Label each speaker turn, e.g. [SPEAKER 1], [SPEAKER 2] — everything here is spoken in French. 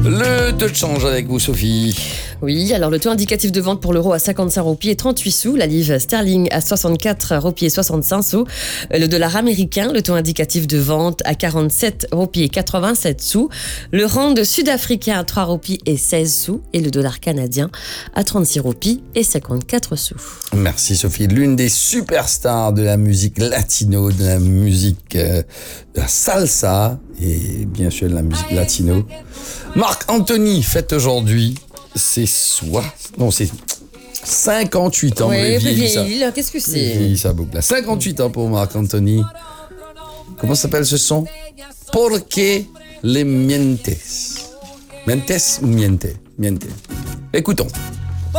[SPEAKER 1] Le taux de change avec vous, Sophie.
[SPEAKER 2] Oui, alors le taux indicatif de vente pour l'euro à 55 roupies et 38 sous, la livre sterling à 64 roupies et 65 sous, le dollar américain, le taux indicatif de vente à 47 roupies et 87 sous, le rand sud-africain à 3 roupies et 16 sous et le dollar canadien à 36 roupies et 54 sous.
[SPEAKER 1] Merci, Sophie. L'une des superstars de la musique latino, de la musique de la salsa et bien sûr de la musique latino. Marc Anthony fête aujourd'hui c'est 58 ans.
[SPEAKER 2] Oui, vieilli, qu'est-ce que c'est?
[SPEAKER 1] Vieilli, ça boucle. 58 ans pour Marc Anthony. Comment s'appelle ce son? Porque le mientes. Mientes ou miente? Miente. Écoutons.